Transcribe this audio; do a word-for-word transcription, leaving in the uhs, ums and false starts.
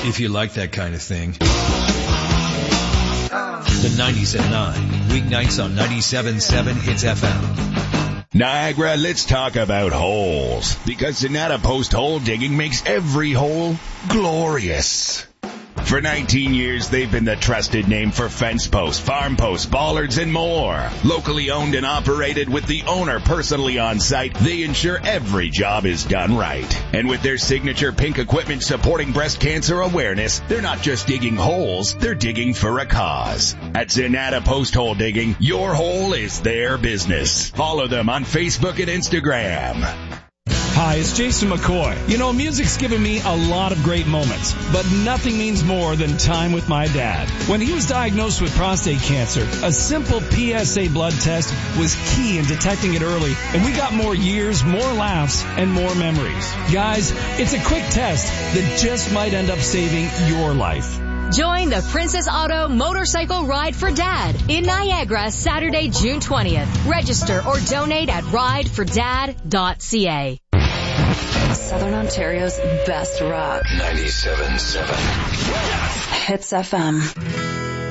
if you like that kind of thing. The nineties at nine, weeknights on ninety-seven point seven Hits F M. Niagara, let's talk about holes, because Sonata Post hole digging makes every hole glorious. For nineteen years, they've been the trusted name for fence posts, farm posts, bollards, and more. Locally owned and operated with the owner personally on site, they ensure every job is done right. And with their signature pink equipment supporting breast cancer awareness, they're not just digging holes, they're digging for a cause. At Sonata Post Hole Digging, your hole is their business. Follow them on Facebook and Instagram. Hi, it's Jason McCoy. You know, music's given me a lot of great moments, but nothing means more than time with my dad. When he was diagnosed with prostate cancer, a simple P S A blood test was key in detecting it early, and we got more years, more laughs, and more memories. Guys, it's a quick test that just might end up saving your life. Join the Princess Auto Motorcycle Ride for Dad in Niagara Saturday, June twentieth. Register or donate at ride for dad dot c a. Southern Ontario's best rock. ninety-seven point seven Hits F M.